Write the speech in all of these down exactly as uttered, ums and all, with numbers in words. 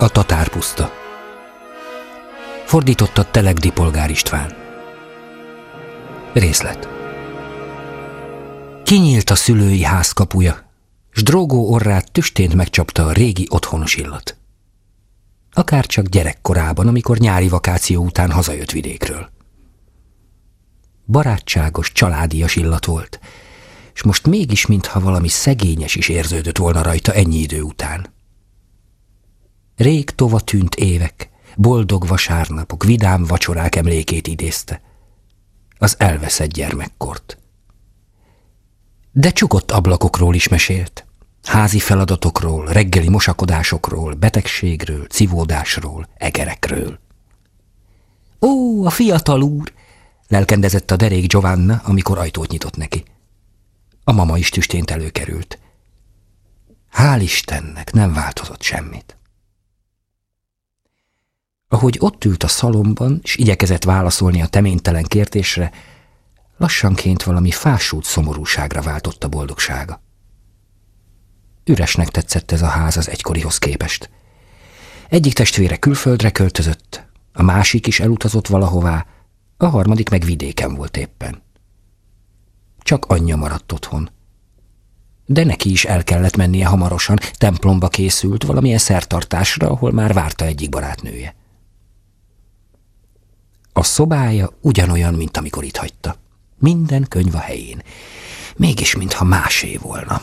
A tatárpuszta. Fordította Telegdi Polgár István. Részlet. Kinyílt a szülői ház kapuja, s Drógó orrát tüstént megcsapta a régi otthonos illat. Akárcsak gyerekkorában, amikor nyári vakáció után hazajött vidékről. Barátságos, családias illat volt, és most mégis mintha valami szegényes is érződött volna rajta ennyi idő után. Rég tova tűnt évek, boldog vasárnapok, vidám vacsorák emlékét idézte. Az elveszett gyermekkort. De csukott ablakokról is mesélt. Házi feladatokról, reggeli mosakodásokról, betegségről, civódásról, egerekről. Ó, a fiatal úr! Lelkendezett a derék Giovanna, amikor ajtót nyitott neki. A mama is tüstént előkerült. Hál' Istennek, nem változott semmit. Ahogy ott ült a szalomban, s igyekezett válaszolni a teménytelen kérdésre, lassanként valami fásult szomorúságra váltott a boldogsága. Üresnek tetszett ez a ház az egykorihoz képest. Egyik testvére külföldre költözött, a másik is elutazott valahová, a harmadik meg vidéken volt éppen. Csak anyja maradt otthon. De neki is el kellett mennie hamarosan, templomba készült valamilyen szertartásra, ahol már várta egyik barátnője. A szobája ugyanolyan, mint amikor itt hagyta. Minden könyv a helyén. Mégis, mintha másé volna.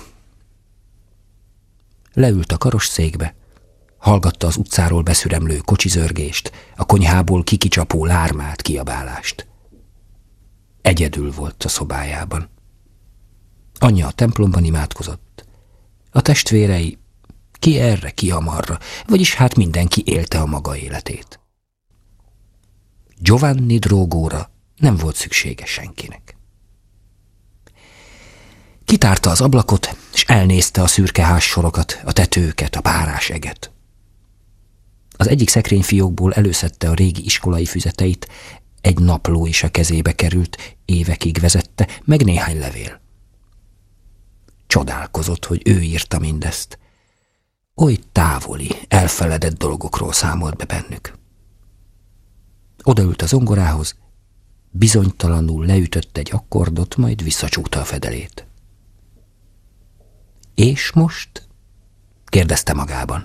Leült a karosszékbe, hallgatta az utcáról beszüremlő kocsizörgést, a konyhából kikicsapó lármát, kiabálást. Egyedül volt a szobájában. Anyja a templomban imádkozott. A testvérei ki erre, ki amarra, vagyis hát mindenki élte a maga életét. Giovanni Drógóra nem volt szüksége senkinek. Kitárta az ablakot, és elnézte a szürke házsorokat, a tetőket, a párás eget. Az egyik szekrényfiókból előszedte a régi iskolai füzeteit, egy napló is a kezébe került, évekig vezette, meg néhány levél. Csodálkozott, hogy ő írta mindezt. Oly távoli, elfeledett dolgokról számolt be bennük. Odaült a zongorához, bizonytalanul leütött egy akkordot, majd visszacsúgta a fedelét. És most? Kérdezte magában.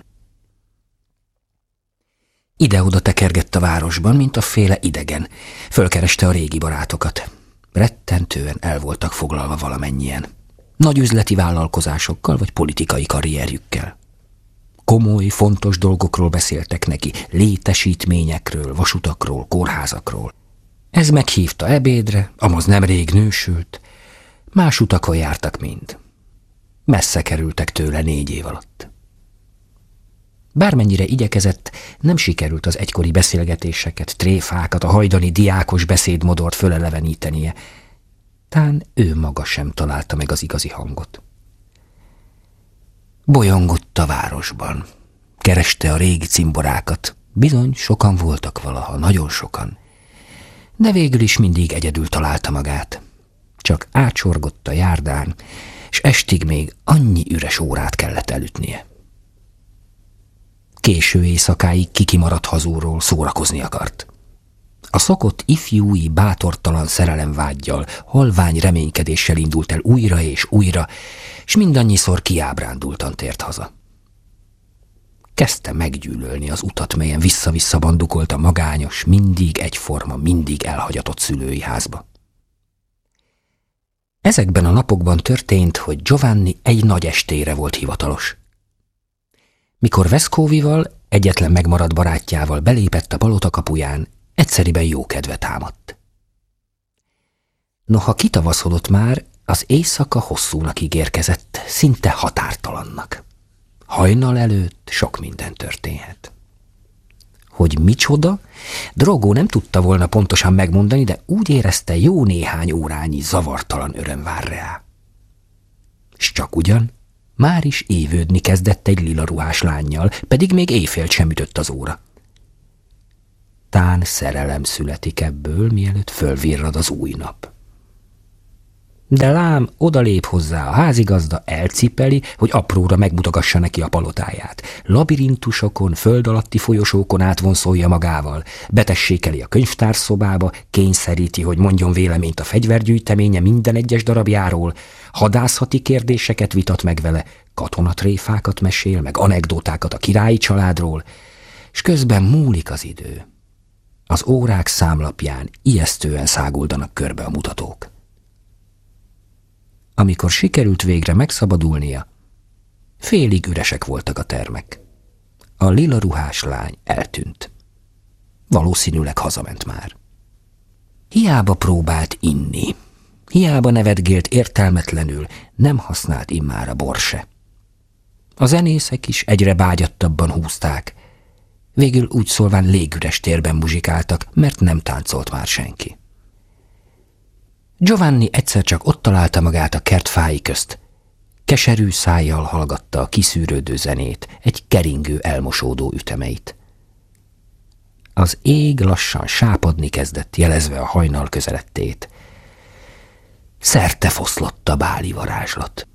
Ide-oda tekergett a városban, mint a féle idegen. Fölkereste a régi barátokat. Rettentően el voltak foglalva valamennyien. Nagy üzleti vállalkozásokkal vagy politikai karrierjükkel. Komoly, fontos dolgokról beszéltek neki, létesítményekről, vasutakról, kórházakról. Ez meghívta ebédre, amaz nemrég nősült. Más utakon jártak mind. Messze kerültek tőle négy év alatt. Bármennyire igyekezett, nem sikerült az egykori beszélgetéseket, tréfákat, a hajdani diákos beszédmodort fölelevenítenie. Tán ő maga sem találta meg az igazi hangot. Bolyongott a városban. Kereste a régi cimborákat. Bizony, sokan voltak valaha, nagyon sokan. De végül is mindig egyedül találta magát. Csak átsorgott a járdán, és estig még annyi üres órát kellett elütnie. Késő éjszakáig kikimaradt hazúról, szórakozni akart. A szokott ifjúi, bátortalan szerelemvággyal, halvány reménykedéssel indult el újra és újra, s mindannyiszor kiábrándultan tért haza. Kezdte meggyűlölni az utat, melyen vissza-vissza bandukolt a magányos, mindig egyforma, mindig elhagyatott szülői házba. Ezekben a napokban történt, hogy Giovanni egy nagy estére volt hivatalos. Mikor Vescovival, egyetlen megmaradt barátjával belépett a palota kapuján, egyszeriben jókedve támadt. Noha kitavaszodott már, az éjszaka hosszúnak ígérkezett, szinte határtalannak. Hajnal előtt sok minden történhet. Hogy micsoda, Drógó nem tudta volna pontosan megmondani, de úgy érezte, jó néhány órányi zavartalan öröm vár rá. S csak ugyan, már is évődni kezdett egy lila ruhás lánnyal, pedig még éjfélt sem ütött az óra. Tán szerelem születik ebből, mielőtt fölvirrad az új nap. De lám, odalép hozzá a házigazda, elcipeli, hogy apróra megmutogassa neki a palotáját. Labirintusokon, föld alatti folyosókon átvonszolja magával, betessékeli a könyvtárszobába, kényszeríti, hogy mondjon véleményt a fegyvergyűjteménye minden egyes darabjáról, hadászati kérdéseket vitat meg vele, katonatréfákat mesél, meg anekdótákat a királyi családról, és közben múlik az idő. Az órák számlapján ijesztően száguldanak körbe a mutatók. Amikor sikerült végre megszabadulnia, félig üresek voltak a termek. A lila ruhás lány eltűnt. Valószínűleg hazament már. Hiába próbált inni, hiába nevetgélt értelmetlenül, nem használt immár a bor se. A zenészek is egyre bágyattabban húzták, végül úgy szólván légüres térben muzsikáltak, mert nem táncolt már senki. Giovanni egyszer csak ott találta magát a kert fái közt. Keserű szájjal hallgatta a kiszűrődő zenét, egy keringő elmosódó ütemeit. Az ég lassan sápadni kezdett, jelezve a hajnal közelettét. Szerte foszlott a báli varázslat.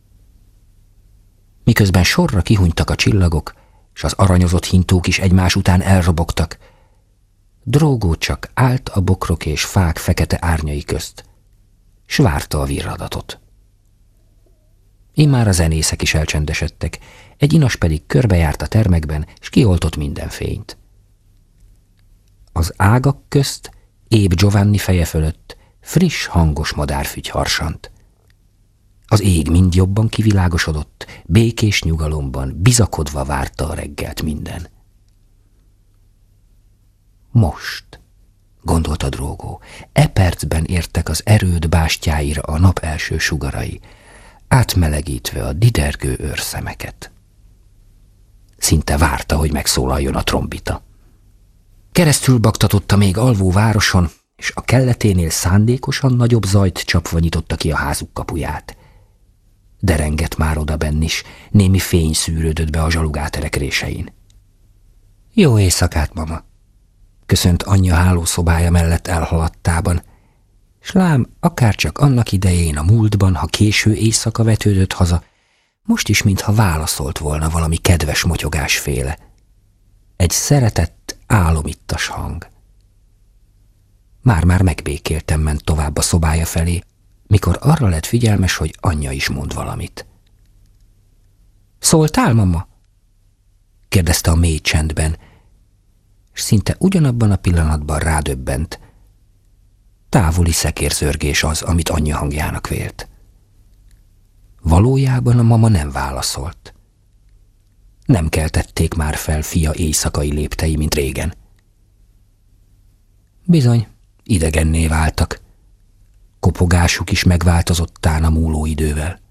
Miközben sorra kihunytak a csillagok, s az aranyozott hintók is egymás után elrobogtak, Drogo csak állt a bokrok és fák fekete árnyai közt, s várta a virradatot. Immár a zenészek is elcsendesedtek, egy inas pedig körbejárt a termekben, s kioltott minden fényt. Az ágak közt, épp Giovanni feje fölött friss, hangos madárfügy harsant. Az ég mind jobban kivilágosodott, békés nyugalomban, bizakodva várta a reggelt minden. Most, gondolta Drogo, e percben értek az erőd bástyáira a nap első sugarai, átmelegítve a didergő őrszemeket. Szinte várta, hogy megszólaljon a trombita. Keresztül baktatotta még alvó városon, és a kelleténél szándékosan nagyobb zajt csapva nyitotta ki a házuk kapuját. Derengett már oda benn is, némi fény szűrődött be a zsalugáterek résein. Jó éjszakát, mama! Köszönt anyja hálószobája mellett elhaladtában, s lám, akárcsak annak idején a múltban, ha késő éjszaka vetődött haza, most is mintha válaszolt volna valami kedves motyogásféle. Egy szeretett, álomittas hang. Már-már megbékéltem ment tovább a szobája felé, mikor arra lett figyelmes, hogy anyja is mond valamit. Szóltál, mama? Kérdezte a mély csendben, és szinte ugyanabban a pillanatban rádöbbent. Távoli szekérzörgés az, amit anyja hangjának vélt. Valójában a mama nem válaszolt. Nem keltették már fel fia éjszakai léptei, mint régen. Bizony, idegenné váltak. Kopogásuk is megváltozottán a múló idővel.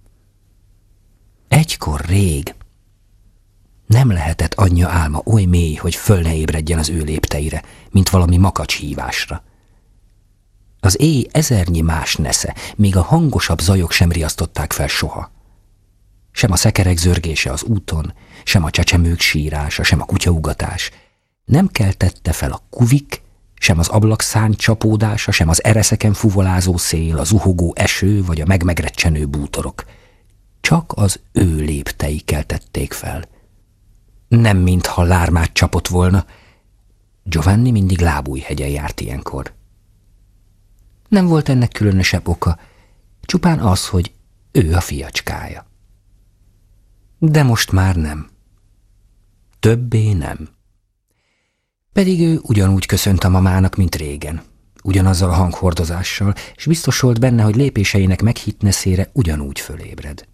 Egykor rég nem lehetett anyja álma oly mély, hogy föl ne ébredjen az ő lépteire, mint valami makacs hívásra. Az éj ezernyi más nesze, még a hangosabb zajok sem riasztották fel soha. Sem a szekerek zörgése az úton, sem a csecsemők sírása, sem a kutyaugatás. Nem keltette fel a kuvik, sem az ablakszárny csapódása, sem az ereszeken fuvolázó szél, a zuhogó eső vagy a megmegrecsenő bútorok. Csak az ő léptei keltették fel. Nem mintha lármát csapott volna. Giovanni mindig Lábújhegyen járt ilyenkor. Nem volt ennek különösebb oka, csupán az, hogy ő a fiacskája. De most már nem. Többé nem. Pedig ő ugyanúgy köszönt a mamának, mint régen, ugyanazzal a hanghordozással, és biztos volt benne, hogy lépéseinek meghitneszére ugyanúgy fölébred.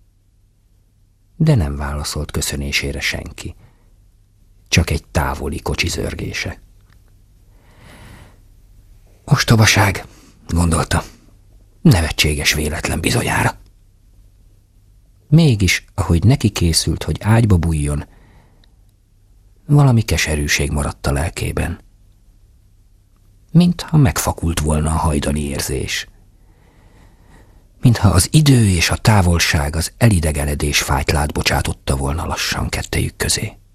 De nem válaszolt köszönésére senki. Csak egy távoli kocsi zörgése. Ostobaság, gondolta. Nevetséges véletlen bizonyára. Mégis, ahogy neki készült, hogy ágyba bújjon, valami keserűség maradt a lelkében. Mintha megfakult volna a hajdani érzés. Mintha az idő és a távolság az elidegenedés fájtlát bocsátotta volna lassan kettejük közé.